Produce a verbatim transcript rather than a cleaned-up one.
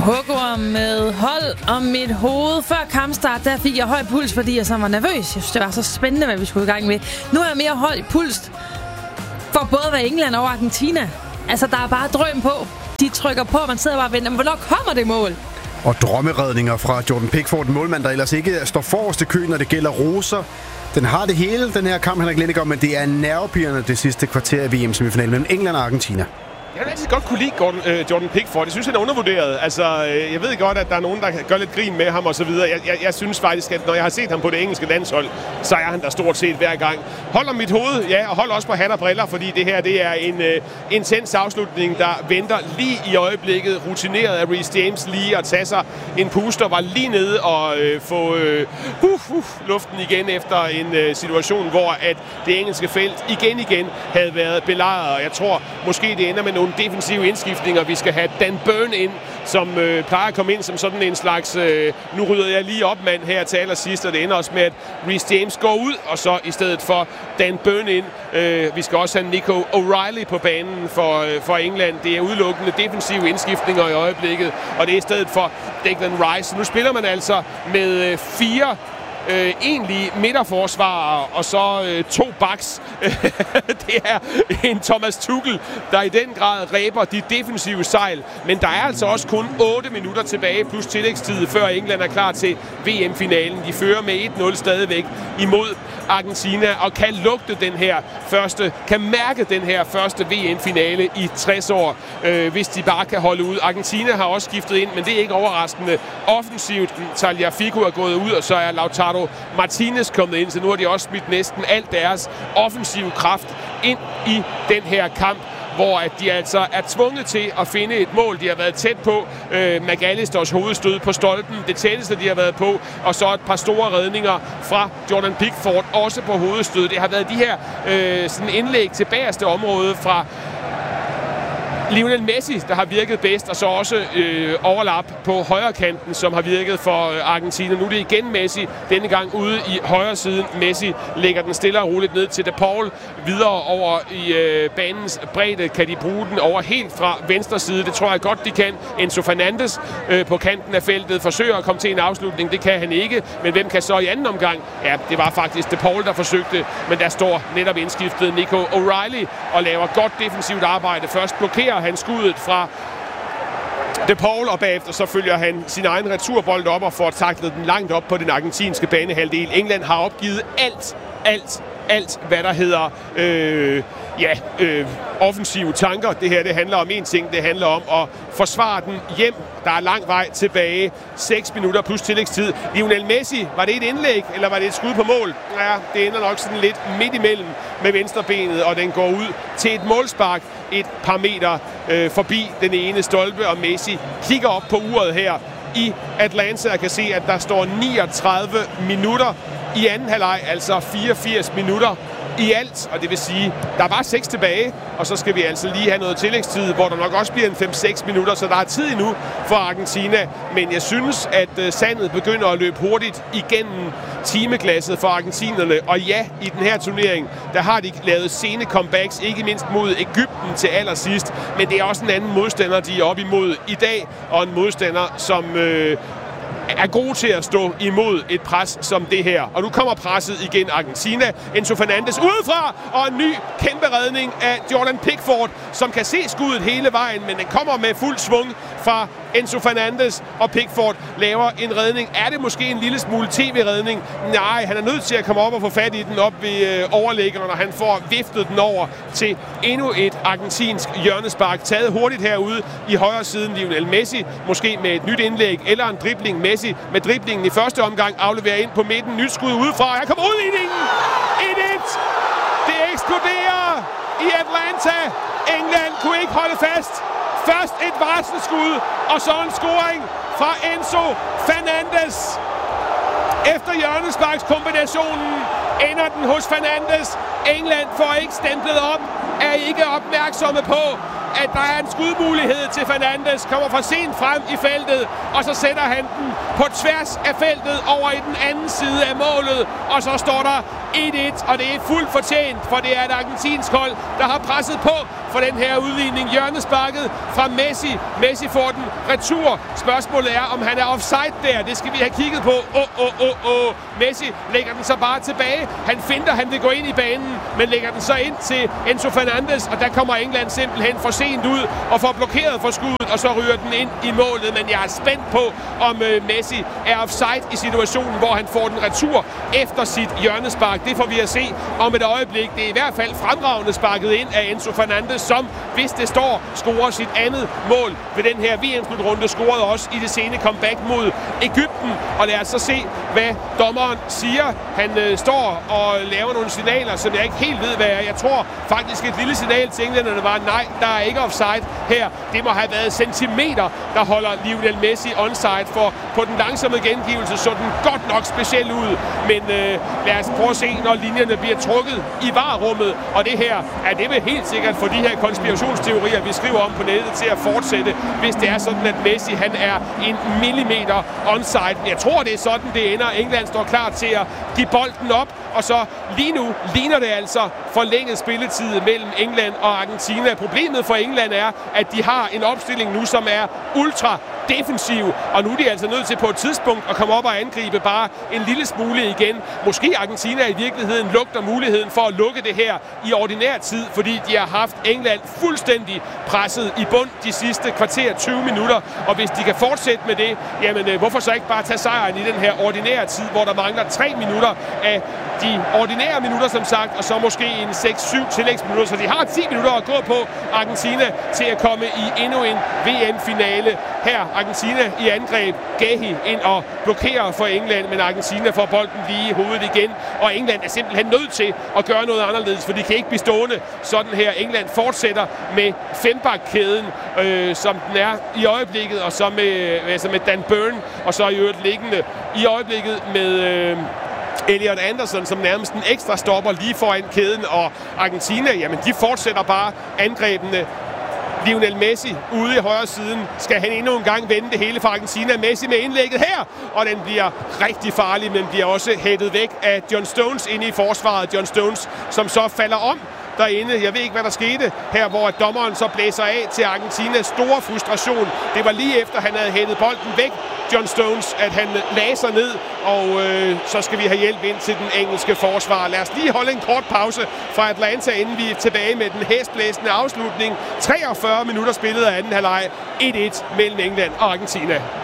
Hugger med hold om mit hoved. Før kampstart, der fik jeg høj puls, fordi jeg så var nervøs. Jeg synes, det var så spændende, hvad vi skulle i gang med. Nu er jeg mere høj puls for både hvad England og Argentina. Altså, der er bare drøm på. De trykker på, man sidder bare og venter. Men hvornår kommer det mål? Og drømmeredninger fra Jordan Pickford, en målmand, der ellers ikke står forrest i køen, når det gælder roser. Den har det hele, den her kamp, han har glemt om, men det er nervepirrende det sidste kvarter af V M-semifinalen mellem England og Argentina. Jeg vil altid godt kunne lide Gordon, øh, Jordan Pickford. Jeg synes, han er undervurderet. Altså, øh, jeg ved godt, at der er nogen, der gør lidt grin med ham og så videre. Jeg, jeg, jeg synes faktisk, at når jeg har set ham på det engelske landshold, så er han der stort set hver gang. Hold om mit hoved, ja, og hold også på hat og briller, fordi det her, det er en øh, intens afslutning, der venter lige i øjeblikket. Rutineret af Reece James lige at tage sig en puster, var lige nede og øh, få øh, uh, uh, luften igen efter en øh, situation, hvor at det engelske felt igen igen havde været belejret. Og jeg tror, måske det ender med nogle defensive indskiftninger. Vi skal have Dan Burn ind, som øh, plejer at komme ind som sådan en slags øh, nu rydder jeg lige op mand her til allersidst, og det ender også med, at Reece James går ud, og så i stedet for Dan Burn ind. Øh, vi skal også have Nico O'Reilly på banen for, øh, for England. Det er udelukkende defensive indskiftninger i øjeblikket, og det er i stedet for Declan Rice. Nu spiller man altså med øh, fire Øh, egentlig midterforsvarer og så øh, to backs. Det er en Thomas Tuchel, der i den grad ræber de defensive sejl. Men der er altså også kun otte minutter tilbage plus tillægstid, før England er klar til V M-finalen. De fører med et nul stadigvæk imod Argentina og kan lugte den her første, kan mærke den her første V M-finale i tres år, øh, hvis de bare kan holde ud. Argentina har også skiftet ind, men det er ikke overraskende. Offensivt, Tagliafico er gået ud, og så er Lautaro Martinez kommet ind, så nu har de også smidt næsten alt deres offensive kraft ind i den her kamp, hvor at de altså er tvunget til at finde et mål. De har været tæt på. Øh, McAllisters hovedstød på stolpen, det tætteste de har været på, og så et par store redninger fra Jordan Pickford, også på hovedstød. Det har været de her øh, sådan indlæg til bagerste område fra Lionel Messi, der har virket bedst, og så også øh, overlap på højre kanten, som har virket for øh, Argentina. Nu er det igen Messi, denne gang ude i højre siden. Messi lægger den stille og roligt ned til De Paul. Videre over i øh, banens bredde kan de bruge den over helt fra venstre side. Det tror jeg godt, de kan. Enzo Fernandes øh, på kanten af feltet forsøger at komme til en afslutning. Det kan han ikke, men hvem kan så i anden omgang? Ja, det var faktisk De Paul, der forsøgte, men der står netop indskiftet Nico O'Reilly og laver godt defensivt arbejde. Først blokerer han skuddet fra De Paul, og bagefter så følger han sin egen returbold op og får taklet den langt op på den argentinske banehalvdel. England har opgivet alt, alt, alt, hvad der hedder øh, ja, øh, offensive tanker. Det her, det handler om én ting. Det handler om at forsvare den hjem. Der er lang vej tilbage. seks minutter plus tillægstid. Lionel Messi, var det et indlæg, eller var det et skud på mål? Ja, det ender nok sådan lidt midt imellem med venstrebenet, og den går ud til et målspark et par meter øh, forbi den ene stolpe, og Messi kigger op på uret her i Atlanta og kan se, at der står niogtredive minutter i anden halvleg, altså fireogfirs minutter i alt, og det vil sige, der er bare seks tilbage, og så skal vi altså lige have noget tillægstid, hvor der nok også bliver en fem seks minutter, så der er tid endnu for Argentina, men jeg synes, at uh, sandet begynder at løbe hurtigt igennem timeglasset for argentinerne, og ja, i den her turnering, der har de lavet sene comebacks, ikke mindst mod Egypten til allersidst, men det er også en anden modstander, de er op imod i dag, og en modstander, som Øh, er gode til at stå imod et pres som det her. Og nu kommer presset igen. Argentina. Enzo Fernandes udefra, og en ny kæmpe redning af Jordan Pickford, som kan se skuddet hele vejen, men den kommer med fuld svung fra Enzo Fernandes, og Pickford laver en redning. Er det måske en lille smule tv-redning? Nej, han er nødt til at komme op og få fat i den op ved øh, overlæggeren, og han får viftet den over til endnu et argentinsk hjørnespark. Taget hurtigt herude i højre siden Lionel Messi, måske med et nyt indlæg eller en dribling. Messi med driblingen i første omgang afleverer ind på midten. Nyt skud udefra. Han kommer ud i den. et et. Det eksploderer i Atlanta. England kunne ikke holde fast. Først et varselsskud, og så en scoring fra Enzo Fernandes. Efter hjørnesparkskombinationen ender den hos Fernandes. England får ikke stemplet op, er ikke opmærksomme på, at der er en skudmulighed spillet til Fernandes, kommer for sent frem i feltet, og så sætter han den på tværs af feltet over i den anden side af målet, og så står der et et, og det er fuldt fortjent, for det er et argentinsk hold, der har presset på for den her udligning. Hjørnesparket fra Messi. Messi får den retur. Spørgsmålet er, om han er offside der. Det skal vi have kigget på. Åh, åh, åh, åh. Messi lægger den så bare tilbage. Han finder, han vil gå ind i banen, men lægger den så ind til Enzo Fernandes, og der kommer England simpelthen for sent ud og får blokeret for skuddet, og så ryger den ind i målet. Men jeg er spændt på, om øh, Messi er offside i situationen, hvor han får den retur efter sit hjørnespark. Det får vi at se om et øjeblik. Det er i hvert fald fremragende sparket ind af Enzo Fernandes, som, hvis det står, scorer sit andet mål ved den her V M-slutrunde, scorede også i det sene comeback mod Egypten. Og lad os så se, hvad dommeren siger. Han øh, står og laver nogle signaler, som jeg ikke helt ved, hvad er. Jeg tror faktisk, et lille signal til englænderne var, nej, der er ikke offside her. Det må have været centimeter, der holder Lionel Messi onside, for på den langsomme gengivelse så den godt nok speciel ud. Men øh, lad os prøve at se, når linjerne bliver trukket i varerummet. Og det her, er det vil helt sikkert for de her konspirationsteorier, vi skriver om på nettet, til at fortsætte, hvis det er sådan, at Messi han er en millimeter onside. Jeg tror, det er sådan, det ender. England står klar til at give bolden op, og så lige nu ligner det altså forlænget spilletid mellem England og Argentina. Problemet for England er, at de har en opstilling nu, som er ultra defensiv, og nu er de altså nødt til på et tidspunkt at komme op og angribe bare en lille smule igen. Måske Argentina i virkeligheden lugter muligheden for at lukke det her i ordinær tid, fordi de har haft England fuldstændig presset i bund de sidste kvarter tyve minutter, og hvis de kan fortsætte med det, jamen hvorfor så ikke bare tage sejren i den her ordinære tid, hvor der mangler tre minutter af de ordinære minutter, som sagt, og så måske en seks syv tillægsminutter, så de har ti minutter at gå på, Argentina, til at komme i endnu en V M-finale. Her Argentina i angreb, Gahi ind og blokerer for England, men Argentina får bolden lige i hovedet igen, og England er simpelthen nødt til at gøre noget anderledes, for de kan ikke blive stående sådan her. England fortsætter med fembakkæden, øh, som den er i øjeblikket, og så med, altså med Dan Burn, og så i øvrigt liggende i øjeblikket med Øh, Elliot Anderson, som nærmest en ekstra stopper lige foran kæden, og Argentina, jamen de fortsætter bare angrebene. Lionel Messi ude i højre siden. Skal han endnu en gang vende det hele for Argentina? Messi med indlægget her, og den bliver rigtig farlig, men bliver også hættet væk af John Stones inde i forsvaret. John Stones, som så falder om derinde. Jeg ved ikke, hvad der skete her, hvor dommeren så blæser af til Argentinas store frustration. Det var lige efter, han havde hættet bolden væk, John Stones, at han lagde sig ned, og øh, så skal vi have hjælp ind til den engelske forsvar. Lad os lige holde en kort pause fra Atlanta, inden vi er tilbage med den hæsblæsende afslutning. treogfyrre minutter spillet af anden halvleg. et et mellem England og Argentina.